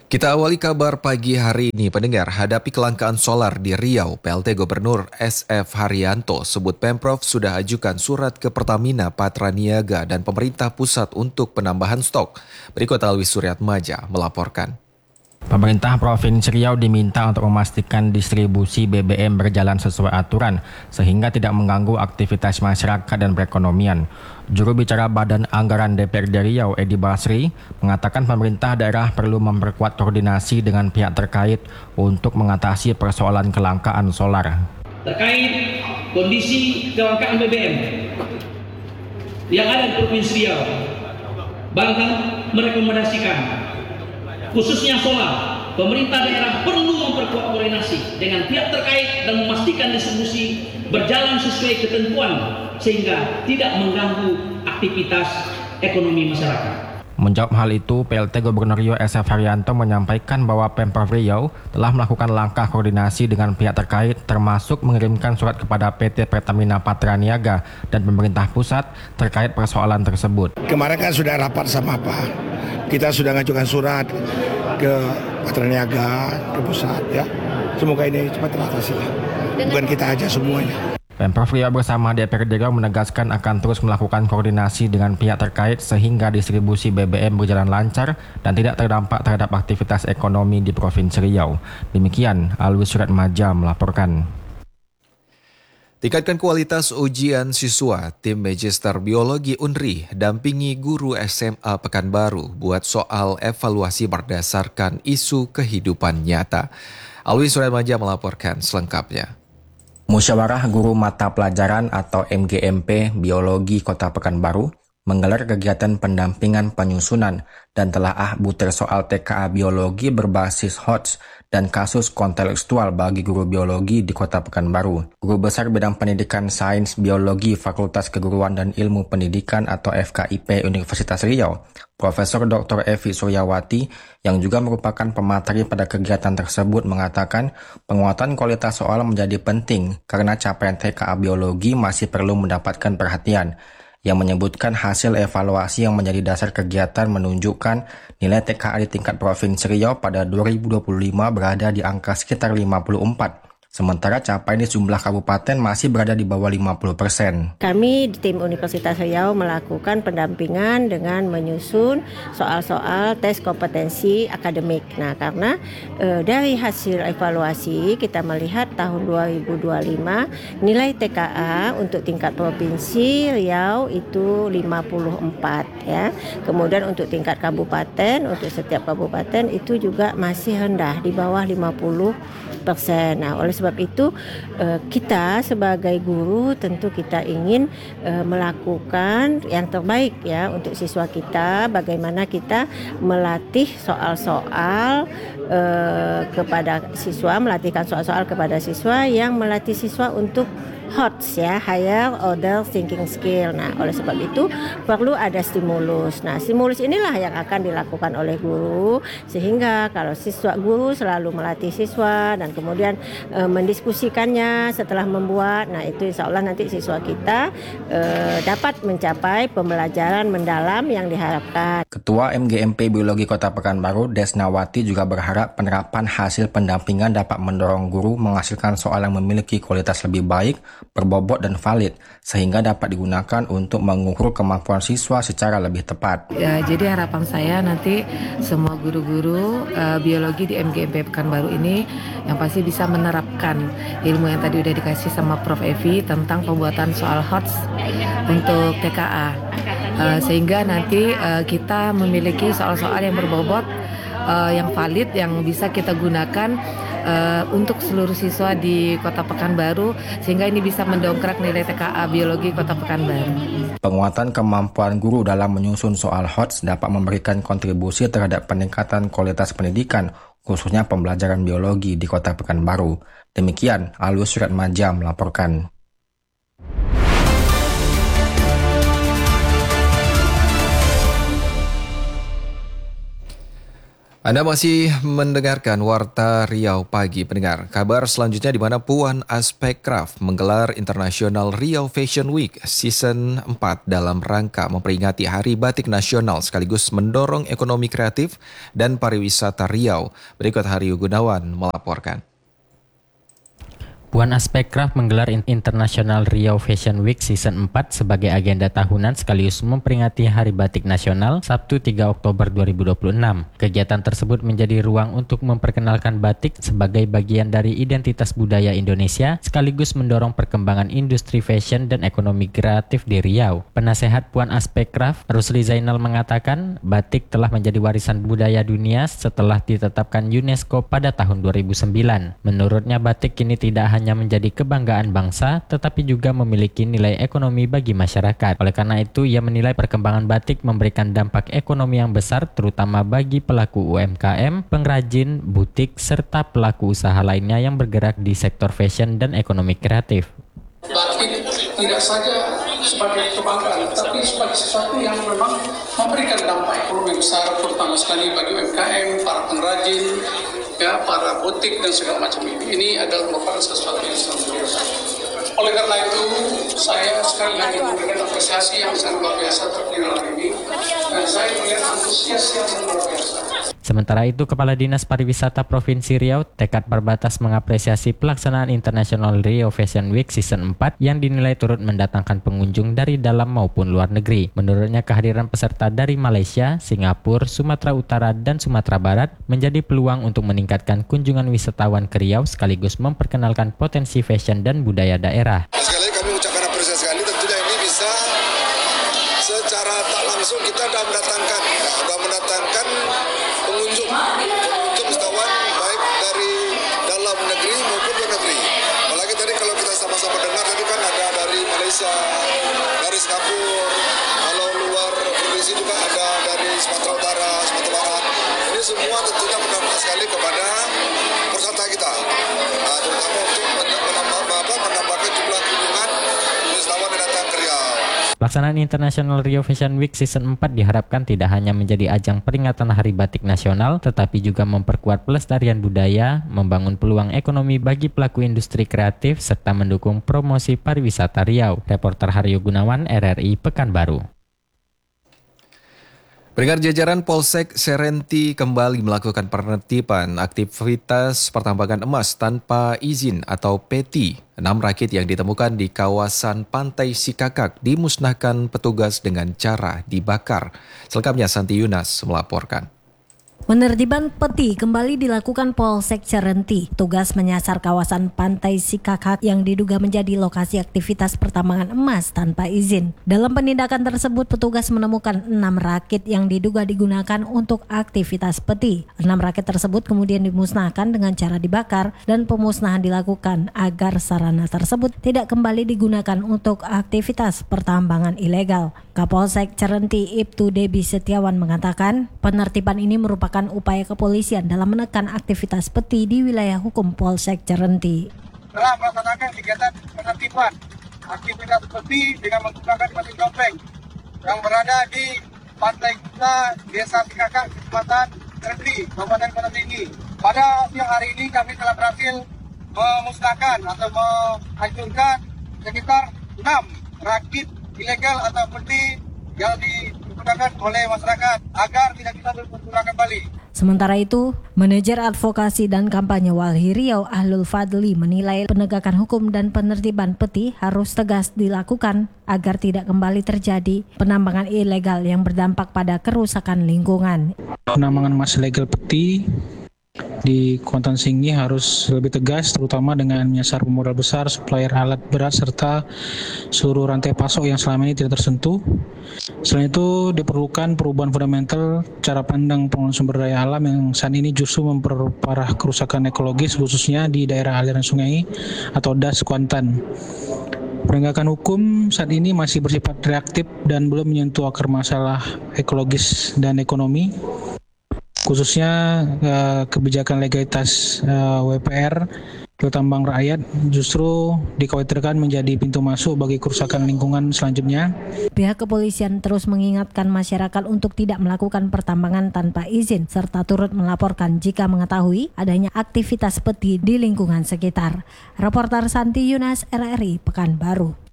Kita awali kabar pagi hari ini, pendengar. Hadapi kelangkaan solar di Riau, PLT Gubernur SF Haryanto sebut Pemprov sudah ajukan surat ke Pertamina Patraniaga dan pemerintah pusat untuk penambahan stok. Berikut Alwi Suryatmaja melaporkan. Pemerintah Provinsi Riau diminta untuk memastikan distribusi BBM berjalan sesuai aturan sehingga tidak mengganggu aktivitas masyarakat dan perekonomian. Juru bicara Badan Anggaran DPRD Riau, Edi Basri, mengatakan pemerintah daerah perlu memperkuat koordinasi dengan pihak terkait untuk mengatasi persoalan kelangkaan solar. Terkait kondisi kelangkaan BBM yang ada di Provinsi Riau, Banten merekomendasikan khususnya solar, pemerintah daerah perlu memperkuat koordinasi dengan pihak terkait dan memastikan distribusi berjalan sesuai ketentuan sehingga tidak mengganggu aktivitas ekonomi masyarakat. Menjawab hal itu, PLT Gubernur Riau SF Haryanto menyampaikan bahwa Pemprov Riau telah melakukan langkah koordinasi dengan pihak terkait termasuk mengirimkan surat kepada PT Pertamina Patraniaga dan pemerintah pusat terkait persoalan tersebut. Kemarin kan sudah rapat sama kita sudah mengajukan surat ke Patraniaga, ke pusat ya. Semoga ini cepat teratasi. Bukan kita aja semuanya. Pemprov Riau bersama DPRD Riau menegaskan akan terus melakukan koordinasi dengan pihak terkait sehingga distribusi BBM berjalan lancar dan tidak terdampak terhadap aktivitas ekonomi di Provinsi Riau. Demikian, Alwi Suryatmaja melaporkan. Tingkatkan kualitas ujian siswa, tim Magister Biologi UNRI dampingi guru SMA Pekanbaru buat soal evaluasi berdasarkan isu kehidupan nyata. Alwi Suryatmaja melaporkan selengkapnya. Musyawarah Guru Mata Pelajaran atau MGMP Biologi Kota Pekanbaru menggelar kegiatan pendampingan penyusunan dan telaah butir soal TKA Biologi berbasis HOTS dan kasus kontekstual bagi guru biologi di Kota Pekanbaru. Guru Besar Bidang Pendidikan Sains Biologi Fakultas Keguruan dan Ilmu Pendidikan atau FKIP Universitas Riau, Profesor Dr. Evi Suryawati, yang juga merupakan pemateri pada kegiatan tersebut, mengatakan penguatan kualitas soal menjadi penting karena capaian TKA Biologi masih perlu mendapatkan perhatian. Yang menyebutkan hasil evaluasi yang menjadi dasar kegiatan menunjukkan nilai TKA di tingkat Provinsi Riau pada 2025 berada di angka sekitar 54. Sementara capaian di sejumlah kabupaten masih berada di bawah 50%. Kami di tim Universitas Riau melakukan pendampingan dengan menyusun soal-soal tes kompetensi akademik. Nah, karena dari hasil evaluasi kita melihat tahun 2025 nilai TKA untuk tingkat Provinsi Riau itu 54 ya. Kemudian untuk tingkat kabupaten, untuk setiap kabupaten itu juga masih rendah di bawah 50%. Nah, oleh sebab itu kita sebagai guru tentu kita ingin melakukan yang terbaik ya untuk siswa kita. Bagaimana kita melatih soal-soal kepada siswa, melatihkan soal-soal kepada siswa yang melatih siswa untuk HOTS ya, Higher Order Thinking Skill. Nah, oleh sebab itu perlu ada stimulus. Nah, stimulus inilah yang akan dilakukan oleh guru sehingga kalau guru selalu melatih siswa dan kemudian mendiskusikannya setelah membuat. Nah, itu insya Allah nanti siswa kita dapat mencapai pembelajaran mendalam yang diharapkan. Ketua MGMP Biologi Kota Pekanbaru, Desnawati, juga berharap penerapan hasil pendampingan dapat mendorong guru menghasilkan soal yang memiliki kualitas lebih baik, berbobot dan valid, sehingga dapat digunakan untuk mengukur kemampuan siswa secara lebih tepat. Ya, jadi harapan saya nanti semua guru-guru biologi di MGMP Pekanbaru ini yang pasti bisa menerapkan ilmu yang tadi udah dikasih sama Prof. Evi tentang pembuatan soal HOTS untuk TKA. Sehingga nanti kita memiliki soal-soal yang berbobot, yang valid, yang bisa kita gunakan untuk seluruh siswa di Kota Pekanbaru sehingga ini bisa mendongkrak nilai TKA Biologi Kota Pekanbaru. Penguatan kemampuan guru dalam menyusun soal HOTS dapat memberikan kontribusi terhadap peningkatan kualitas pendidikan, khususnya pembelajaran biologi di Kota Pekanbaru. Demikian, Alwi Suryatmaja melaporkan. Anda masih mendengarkan Warta Riau Pagi, pendengar. Kabar selanjutnya di mana Puan Aspekcraft menggelar International Riau Fashion Week Season 4 dalam rangka memperingati Hari Batik Nasional sekaligus mendorong ekonomi kreatif dan pariwisata Riau. Berikut Haryo Gunawan melaporkan. Puan Aspekcraft menggelar International Riau Fashion Week Season 4 sebagai agenda tahunan sekaligus memperingati Hari Batik Nasional Sabtu 3 Oktober 2026. Kegiatan tersebut menjadi ruang untuk memperkenalkan batik sebagai bagian dari identitas budaya Indonesia sekaligus mendorong perkembangan industri fashion dan ekonomi kreatif di Riau. Penasehat Puan Aspekcraft, Rusli Zainal mengatakan batik telah menjadi warisan budaya dunia setelah ditetapkan UNESCO pada tahun 2009. Menurutnya batik kini tidak hanya menjadi kebanggaan bangsa, tetapi juga memiliki nilai ekonomi bagi masyarakat. Oleh karena itu, ia menilai perkembangan batik memberikan dampak ekonomi yang besar, terutama bagi pelaku UMKM, pengrajin, butik, serta pelaku usaha lainnya yang bergerak di sektor fashion dan ekonomi kreatif. Batik tidak saja sebagai kebanggaan, tapi sebagai sesuatu yang memang memberikan dampak ekonomi besar, terutama sekali bagi UMKM, para pengrajin, ya, para butik dan segala macam ini. Ini adalah merupakan sesuatu yang sangat biasa. Oleh karena itu, saya sekali lagi memberikan apresiasi yang sangat luar biasa terhadap hari ini, dan saya melihat antusias yang sangat luar biasa. Sementara itu, Kepala Dinas Pariwisata Provinsi Riau tekad berbatas mengapresiasi pelaksanaan International Riau Fashion Week Season 4 yang dinilai turut mendatangkan pengunjung dari dalam maupun luar negeri. Menurutnya, kehadiran peserta dari Malaysia, Singapura, Sumatera Utara, dan Sumatera Barat menjadi peluang untuk meningkatkan kunjungan wisatawan ke Riau sekaligus memperkenalkan potensi fashion dan budaya daerah. Sekali lagi kami ucapkan apresiasi sekali, tentunya ini bisa secara tak langsung kita sudah mendatangkan pengunjung wisatawan baik dari dalam negeri maupun luar negeri. Apalagi tadi kalau kita sama-sama dengar tadi kan ada dari Malaysia, dari Singapura, kalau luar provinsi juga ada dari Sumatera Utara, Sumatera Barat. Ini semua tentunya berdampak sekali kepada peserta kita, terutama untuk menambahkan jumlah kunjungan wisatawan yang datang ke Riau. Pelaksanaan International Riau Fashion Week Season 4 diharapkan tidak hanya menjadi ajang peringatan Hari Batik Nasional, tetapi juga memperkuat pelestarian budaya, membangun peluang ekonomi bagi pelaku industri kreatif, serta mendukung promosi pariwisata Riau. Reporter Haryo Gunawan, RRI Pekanbaru. Pendengar, jajaran Polsek Serenti kembali melakukan penertiban aktivitas pertambangan emas tanpa izin atau PETI. 6 rakit yang ditemukan di kawasan Pantai Sikakak dimusnahkan petugas dengan cara dibakar. Selengkapnya Santi Yunas melaporkan. Penertiban peti kembali dilakukan Polsek Serenti. Tugas menyasar kawasan Pantai Sikakak yang diduga menjadi lokasi aktivitas pertambangan emas tanpa izin. Dalam penindakan tersebut, petugas menemukan 6 rakit yang diduga digunakan untuk aktivitas peti. 6 rakit tersebut kemudian dimusnahkan dengan cara dibakar dan pemusnahan dilakukan agar sarana tersebut tidak kembali digunakan untuk aktivitas pertambangan ilegal. Kapolsek Serenti Ibtu Debi Setiawan mengatakan, penertiban ini merupakan upaya kepolisian dalam menekan aktivitas peti di wilayah hukum Polsek Serenti. Telah melaksanakan kegiatan penertiban aktivitas peti dengan menggunakan mesin dompeng yang berada di Pantai Kuta, Desa Sikakak, Kecamatan Serenti, Kabupaten Kota Tinggi. Pada siang hari ini kami telah berhasil memusnahkan atau menghancurkan sekitar 6 rakit ilegal atau peti yang digunakan oleh masyarakat agar tidak bisa berulang kembali. Sementara itu, Manajer Advokasi dan Kampanye Walhi Riau Ahlul Fadli menilai penegakan hukum dan penertiban peti harus tegas dilakukan agar tidak kembali terjadi penambangan ilegal yang berdampak pada kerusakan lingkungan. Penambangan emas ilegal peti di Kuantan Singgi harus lebih tegas, terutama dengan menyasar pemodal besar, supplier alat berat, serta seluruh rantai pasok yang selama ini tidak tersentuh. Selain itu, diperlukan perubahan fundamental cara pandang pengelolaan sumber daya alam yang saat ini justru memperparah kerusakan ekologis, khususnya di daerah aliran sungai atau DAS Kuantan. Penegakan hukum saat ini masih bersifat reaktif dan belum menyentuh akar masalah ekologis dan ekonomi. khususnya kebijakan legalitas WPR tambang rakyat justru dikhawatirkan menjadi pintu masuk bagi kerusakan lingkungan selanjutnya. Pihak kepolisian terus mengingatkan masyarakat untuk tidak melakukan pertambangan tanpa izin serta turut melaporkan jika mengetahui adanya aktivitas peti di lingkungan sekitar. Reporter Santi Yunas, RRI Pekanbaru.